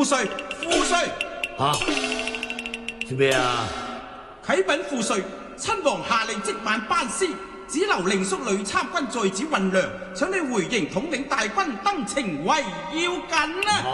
父帥， 吓？做咩啊？ 啟稟父帥，親王下令即晚班師，只留靈宿呂參軍在此運糧，想你回營統領大軍登程為要緊啊！